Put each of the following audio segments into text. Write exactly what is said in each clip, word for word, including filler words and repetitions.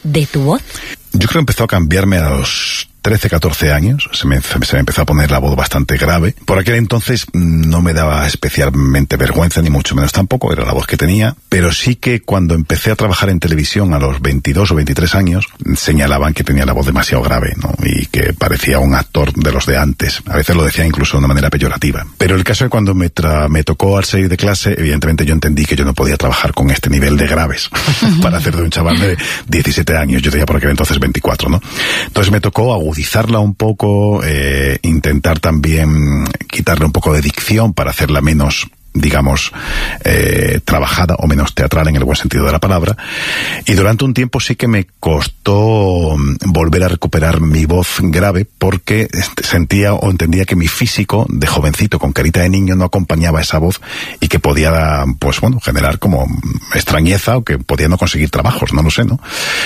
de tu voz? Yo creo que empezó a cambiarme a los trece, catorce años, se me, se me empezó a poner la voz bastante grave. Por aquel entonces no me daba especialmente vergüenza, ni mucho menos tampoco, era la voz que tenía, pero sí que cuando empecé a trabajar en televisión a los veintidós o veintitrés años, señalaban que tenía la voz demasiado grave, ¿no? Y que parecía un actor de los de antes. A veces lo decía incluso de una manera peyorativa. Pero el caso es que cuando me, tra me tocó al salir de clase, evidentemente yo entendí que yo no podía trabajar con este nivel de graves para hacer de un chaval de diecisiete años, yo tenía por aquel entonces veinticuatro, ¿no? Entonces me tocó agudizarla un poco, eh, intentar también quitarle un poco de dicción para hacerla menos, digamos, eh, trabajada o menos teatral en el buen sentido de la palabra. Y durante un tiempo sí que me costó volver a recuperar mi voz grave porque sentía o entendía que mi físico de jovencito con carita de niño no acompañaba esa voz y que podía, pues bueno, generar como extrañeza o que podía no conseguir trabajos, no lo sé, ¿no?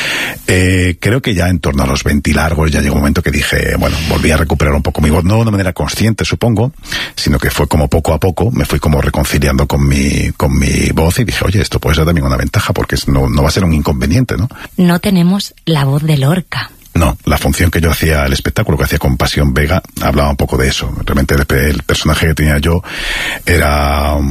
Eh, creo que ya en torno a los veinte largos ya llegó un momento que dije, bueno, volví a recuperar un poco mi voz, no de manera consciente, supongo, sino que fue como poco a poco, me fui como conciliando con mi, con mi voz y dije, oye, esto puede ser también una ventaja porque no, no va a ser un inconveniente, ¿no? No tenemos la voz de Lorca. No, la función que yo hacía, el espectáculo que hacía con Pasión Vega, hablaba un poco de eso. Realmente el, el personaje que tenía yo era um,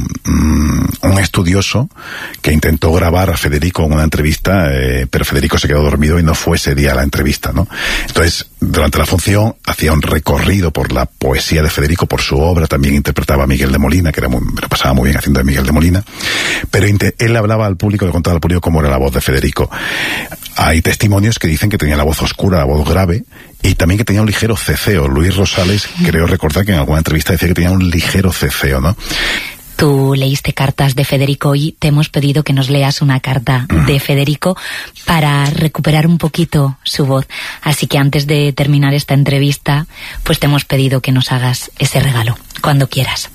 un estudioso que intentó grabar a Federico en una entrevista, eh, pero Federico se quedó dormido y no fue ese día a la entrevista, ¿no? Entonces, durante la función, hacía un recorrido por la poesía de Federico, por su obra, también interpretaba a Miguel de Molina, que era muy, me lo pasaba muy bien haciendo de Miguel de Molina, pero él hablaba al público, le contaba al público cómo era la voz de Federico. Hay testimonios que dicen que tenía la voz oscura, la voz grave, y también que tenía un ligero ceceo. Luis Rosales, creo recordar que en alguna entrevista decía que tenía un ligero ceceo, ¿no? Tú leíste cartas de Federico y te hemos pedido que nos leas una carta uh-huh. de Federico para recuperar un poquito su voz. Así que antes de terminar esta entrevista, pues te hemos pedido que nos hagas ese regalo, cuando quieras.